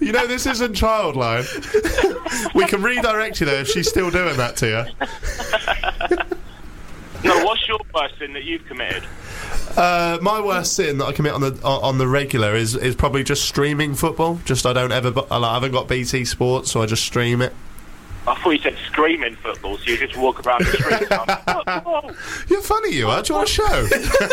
You know, this isn't Childline. We can redirect you there if she's still doing that to you. No, what's your worst sin that you've committed? My worst sin that I commit on the regular is probably just streaming football. Just I haven't got BT Sports, so I just stream it. I thought you said screaming football, so you just walk around the street going, You're funny, you are. Do you want a show?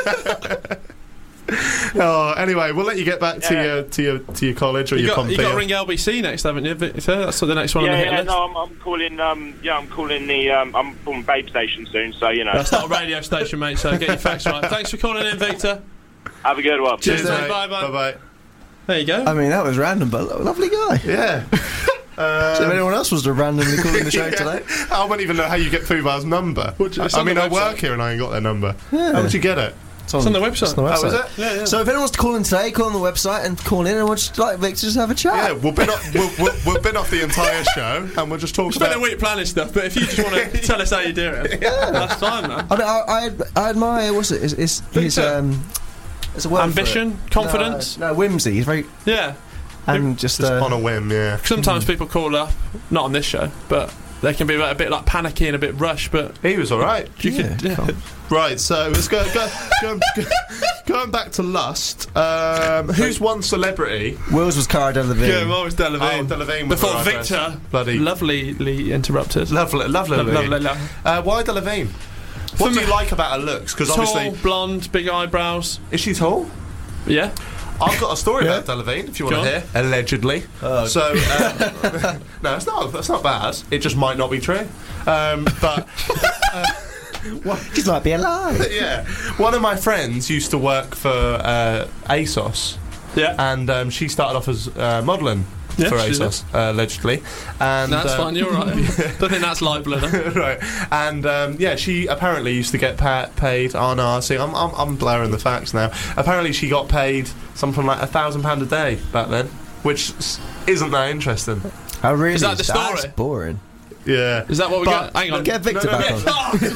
Oh, anyway, we'll let you get back to your college or your company. You got to ring LBC next, haven't you, Victor? That's the next one on the hit list. No, I'm calling. I'm calling the. I'm calling Babe Station soon, so you know. That's not a radio station, mate. So get your facts right. Thanks for calling in, Victor. Have a good one. Cheers, mate. Bye. Bye. There you go. I mean, that was random, but lovely guy. Yeah. So if anyone else was randomly calling the show today, I don't even know how you get Fubar's number. I work here and I ain't got their number. Yeah. How would you get it? It's on the website. Oh, is it? Yeah. So if anyone wants to call in today, call on the website and call in, and we'll just like Victor just have a chat. Yeah, we'll bin off the entire show and we'll just talk Spend about. a week planning stuff, but if you just want to tell us how you do it, that's fine, man. I admire what's it? It's his it's a word ambition, confidence. No, whimsy. He's very and just on a whim. Yeah. Sometimes people call up, not on this show, but they can be a bit like panicky and a bit rushed. But he was all right. Yeah. Right, so let's going back to Lust. Who's one celebrity? Will's was Cara Delevingne. Yeah, mine was Delevingne. Oh, Delevingne. Before Victor, bloody lovelily interrupted. Lovely. Why Delevingne? What do you like about her looks? Because obviously, blonde, big eyebrows. Is she tall? Yeah. I've got a story about Delevingne, if you want to hear. Allegedly. So, no, it's not. That's not bad. It just might not be true. But she might be alive. Yeah. One of my friends used to work for ASOS. Yeah. And she started off as modelling. Yeah, for ASOS, allegedly. And that's fine, you're right. Don't think that's libel, right. And she apparently used to get paid. Oh no, see, I'm blurring the facts now. Apparently, she got paid something like £1,000 a day back then, which isn't that interesting. Oh really? Is that the story? That's boring. Yeah. Is that what we got? Hang on. Get Victor back on.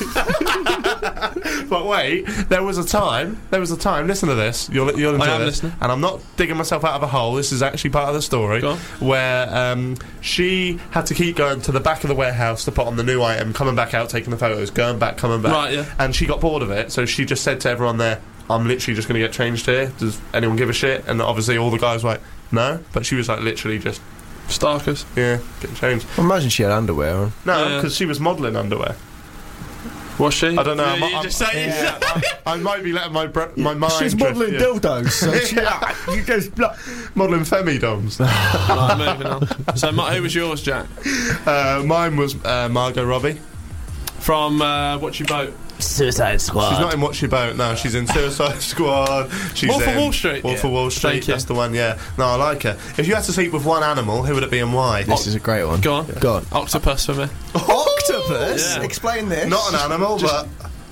But wait, there was a time, listen to this, you'll enjoy I am this, listening. and I'm not digging myself out of a hole, this is actually part of the story, where she had to keep going to the back of the warehouse to put on the new item, coming back out, taking the photos, going back, coming back. Right, yeah. And she got bored of it, so she just said to everyone there, I'm literally just going to get changed here, does anyone give a shit? And obviously all the guys were like, no, but she was like literally just Starkers. Yeah, getting changed. Well, imagine she had underwear on. No, because she was modelling underwear. Was she? I don't know. I might be letting my mind. She's modelling dildos. So you just modelling femidoms. Right, moving on. So, who was yours, Jack? Mine was Margot Robbie from What You Boat. Suicide Squad. She's not in What You Boat. No, she's in Suicide Squad. She's Wolf of Wall Street. Wolf of Wall Street. That's the one. Yeah. No, I like her. If you had to sleep with one animal, who would it be and why? This is a great one. Go on. Yeah. Go on. Octopus for me. Octopus? Yeah. Explain this. Not an animal, but.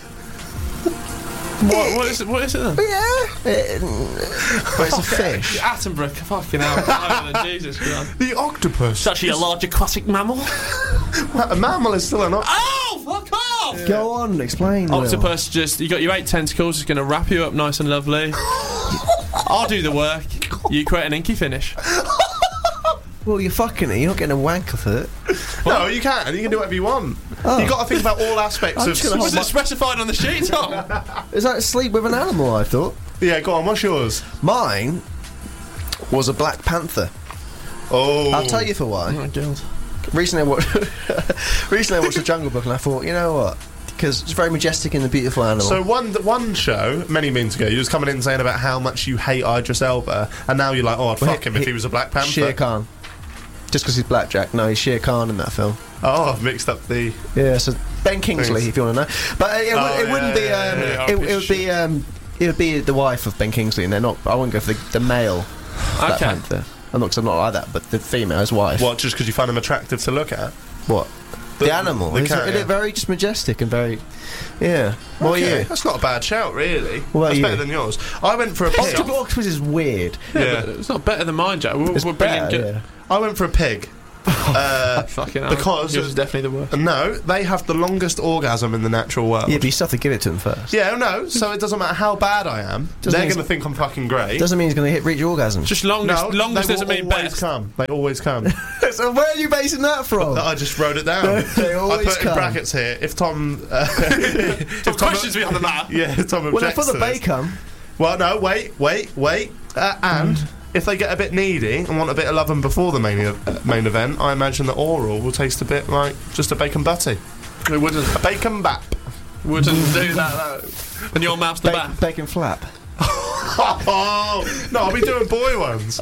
What is it then? But it's a fish. Attenborough, fucking hell. Jesus Christ. The octopus. It's actually a large aquatic mammal. What, a mammal is still an octopus. Oh, fuck off! Yeah. Go on, explain. Octopus, you got your 8 tentacles, it's going to wrap you up nice and lovely. I'll do the work. You create an inky finish. Well, you're fucking it. You're not getting a wank off it. No, you can. You can do whatever you want. Oh. You've got to think about all aspects of. Was it specified on the sheet, Tom? Is that sleep with an animal, I thought? Yeah, go on. What's yours? Mine was a Black Panther. Oh. I'll tell you for why. Oh, my God. Recently I watched The Jungle Book, and I thought, you know what? Because it's very majestic and a beautiful animal. So one show, many moons ago, you was coming in saying about how much you hate Idris Elba, and now you're like, oh, I'd fuck him if he was a Black Panther. Shere Khan. Just because he's blackjack. No, he's Shere Khan in that film. Oh, I've mixed up the... Yeah, so Ben Kingsley, if you want to know. But it wouldn't be... It would be the wife of Ben Kingsley, and they're not... I wouldn't go for the male Black Panther. I'm not like that, but the female, his wife. What, just because you find him attractive to look at? What? The animal. It's very just majestic and very... Yeah. What are you? That's not a bad shout, really. What That's better than yours. I went for a pig. Octopus is weird. Yeah, but it's not better than mine, Jack. We're better, brilliant. yeah. I went for a pig. Fucking hell. Because yours is definitely the worst. No, they have the longest orgasm in the natural world. Yeah, but you still have to give it to them first. Yeah, no, so it doesn't matter how bad I am. They're going to think I'm fucking great. Doesn't mean he's going to reach orgasm. Just longest. No, longest they doesn't will mean always best. come. They always come. So where are you basing that from? I just wrote it down. They I always put come. in brackets here. If Tom... Some questions behind the matter. Yeah, if Tom Well, objects for the to this. bacon. Well, no, wait. And if they get a bit needy and want a bit of loving before the main event, I imagine the oral will taste a bit like just a bacon butty. It wouldn't. A bacon bap. Wouldn't do that though. And your mouth's the back. Bacon flap. Oh, no, I'll be doing boy ones.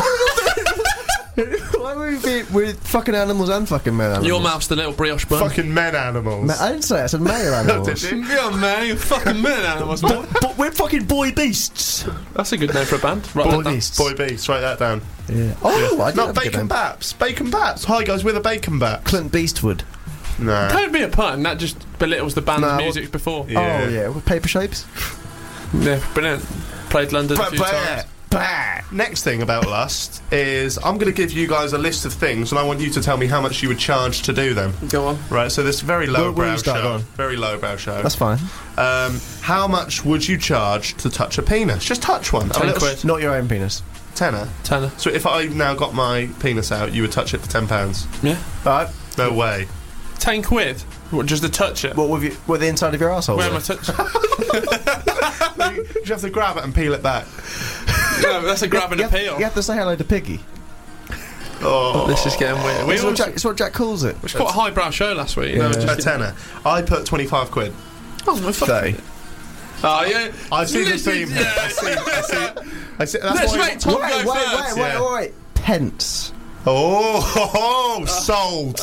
Why would we be with fucking animals and fucking male animals? Your mouth's the little brioche bun. Fucking men animals. I didn't say it, I said male animals. Did you? Yeah, man, you fucking men animals, man. But we're fucking boy beasts. That's a good name for a band. Right, Boy beasts. Boy beast, write that down. Yeah. Oh, I did No, have a good bacon name. baps. Bacon baps. Hi guys, we're the bacon baps. Clint Beastwood. Nah. Don't be a pun. That just belittles the band's No, music before. Yeah. Oh, yeah. With paper shapes. Yeah, brilliant. Played London a few times. Next thing about Lust is I'm going to give you guys a list of things and I want you to tell me how much you would charge to do them. Go on. Right, so this very Where lowbrow you start show. on? Very lowbrow show. That's fine. How much would you charge to touch a penis? Just touch one. 10 quid. Not your own penis. Tenner. Tenner. So if I now got my penis out, you would touch it for £10? Yeah. Right. No way. 10 quid? What, just to touch it? What with you? With the inside of your asshole? Where am I touching? You have to grab it and peel it back. No, that's a grab and a peel. You have to say hello to Piggy. Oh. This is getting weird. It's what Jack calls it. It's quite a highbrow show last week. Yeah. A tenner. I put 25 quid. Oh, my fuck. 30. Oh, yeah. I see the Listen, theme. yeah. I see. That's Let's why. make Tom go first. Yeah. Pence. Oh, sold.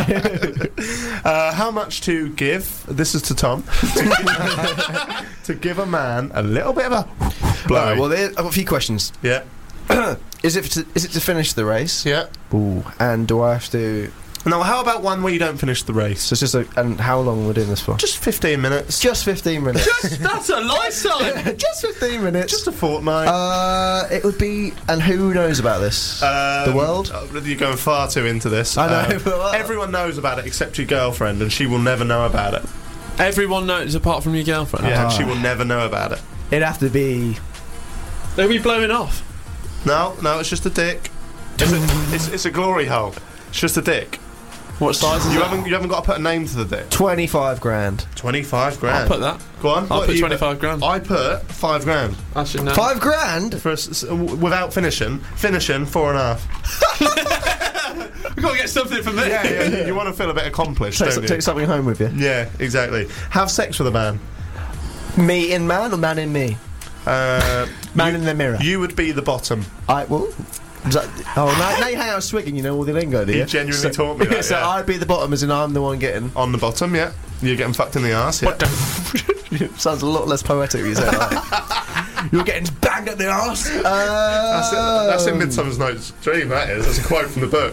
How much to give? This is to Tom. To give a man a little bit of a blow. Right, well, I've got a few questions. Yeah. Is it to finish the race? Yeah. Ooh. And do I have to? Now, how about one where you don't finish the race? So it's just and how long we're doing this for? Just 15 minutes. Just 15 minutes. That's a lifetime. Just 15 minutes. Just a fortnight. It would be. And who knows about this? The world? You're going far too into this. I know. But Everyone knows about it except your girlfriend, and she will never know about it. Everyone knows apart from your girlfriend. Yeah, and she will never know about it. It'd have to be. They'll be blowing off. No, it's just a dick. It's a glory hole. It's just a dick. What size is You that? haven't got to put a name to the dick. 25 grand. 25 grand. I'll put that. Go on. I'll what put you 25 grand. I put 5 grand I should know. 5 grand? for without finishing. Finishing 4.5. We've got to get something for me. Yeah. You want to feel a bit accomplished, don't you? Take something home with you. Yeah, exactly. Have sex with a man. Me in man or man in me? Man in the mirror. You would be the bottom. Now you hang out swigging, you know all the lingo, do you? You genuinely taught me that. So yeah. I'd be the bottom, as in I'm the one getting. On the bottom, yeah. You're getting fucked in the arse. Yeah. What the Sounds a lot less poetic when you say that. You're getting banged at the arse. That's in Midsummer's Night's Dream. That is. That's a quote from the book.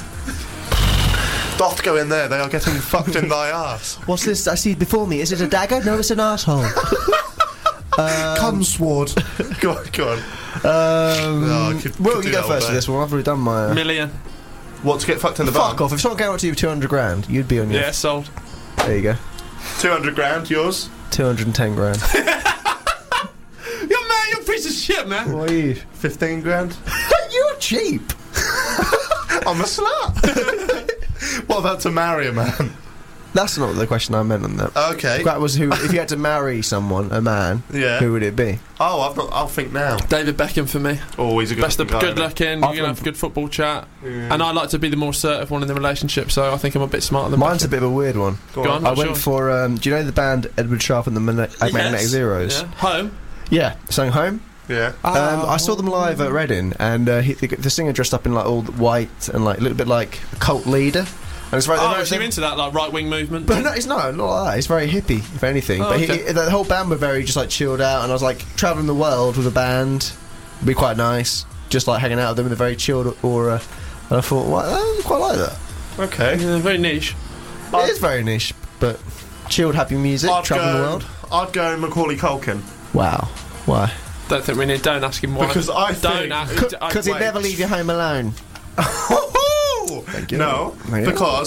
Doth go in there. They are getting fucked in thy arse. What's this I see before me? Is it a dagger? No, it's an arsehole. Come sword. Go on. Will, you go first for this one. I've already done my. million? What, to get fucked in the Fuck bum? off! If someone came up to you with 200 grand, you'd be on your. Yeah, sold. There you go. 200 grand. Yours. 210 grand. You're a piece of shit, man. What are you? 15 grand. You're cheap. I'm a slut. What about to marry a man? That's not the question I meant on that. Okay. That was who. If you had to marry someone, a man, Yeah. who would it be? Oh, I'll think now. David Beckham for me. Always a good Best of guy, good isn't looking. I've You're gonna have a good football chat. And I like to be the more assertive one in the relationship, so I think I'm a bit smarter than Mine's a Beckham. bit of a weird one. Go Go on. on. I Not went sure. for. Do you know the band Edward Sharp and the Magnetic Zeros? Yeah. Home. Yeah, sang Home. Yeah. I saw them live at Reading, and the singer dressed up in like all white and like a little bit like a cult leader. And it's very, Oh, so you're into that like right wing movement? But no, it's not like that. It's very hippie, if anything. Oh, but okay. the whole band were very just like chilled out, and I was like travelling the world with a band, would be quite nice. Just like hanging out with them in a very chilled aura. And I thought, well, I quite like that. Okay. Yeah, very niche. It is very niche, but chilled, happy music, travelling the world. I'd go Macaulay Culkin. Wow, why? Don't think we need. Don't ask him why. Because I think- Don't ask. Because he'd wait. never leave you home alone. Thank you. No, Yeah. because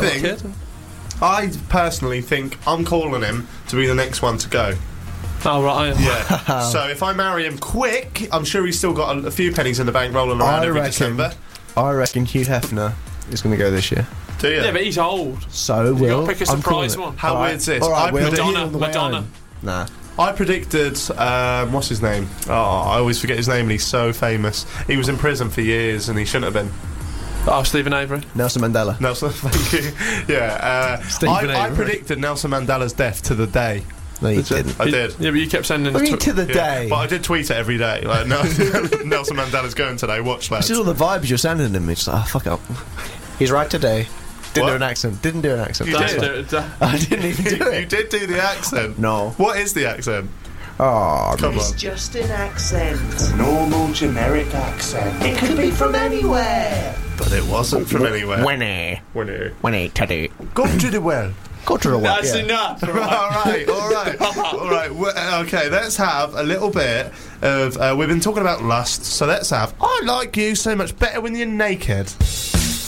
I personally think I'm calling him to be the next one to go. Oh, right. Yeah. So if I marry him quick, I'm sure he's still got a few pennies in the bank rolling around every December. I reckon Hugh Hefner is going to go this year. Do you? Yeah, but he's old. So You will. got to pick a I'm surprise calling it. one. How weird's this? All right, Will. Madonna. Nah. I predicted, what's his name? Oh, I always forget his name, and he's so famous. He was in prison for years, and he shouldn't have been. Oh, Stephen Avery. Nelson Mandela. Nelson, thank you. Yeah, I predicted Nelson Mandela's death to the day. No, you didn't. I did. Yeah, but you kept sending I mean, to the Yeah, day. but I did tweet it every day. Like, no, Nelson Mandela's going today. Watch that. This is all the vibes you're sending him. It's like, oh, fuck up. He's right today. Didn't What? do an accent. Didn't do an accent. You That's did. fine. I didn't even do it. You did do the accent. No. What is the accent? Oh, Come It's on. just an accent. Normal, generic accent. It could be from anywhere. But it wasn't from anywhere. Winnie, Teddy. Go to the well. Go to the well. That's enough. all right. Okay, let's have a little bit of. We've been talking about lust, so let's have. I like you so much better when you're naked.